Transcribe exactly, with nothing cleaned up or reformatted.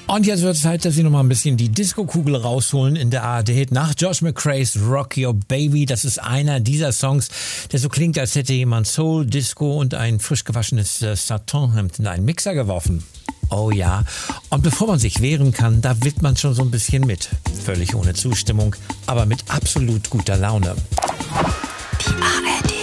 Und jetzt wird es Zeit, dass Sie noch mal ein bisschen die Disco-Kugel rausholen in der A R D. Nach Josh McRae's Rock Your Baby, das ist einer dieser Songs, der so klingt, als hätte jemand Soul, Disco und ein frisch gewaschenes äh, Satin-Hemd in einen Mixer geworfen. Oh ja, und bevor man sich wehren kann, da wippt man schon so ein bisschen mit. Völlig ohne Zustimmung, aber mit absolut guter Laune. Die A R D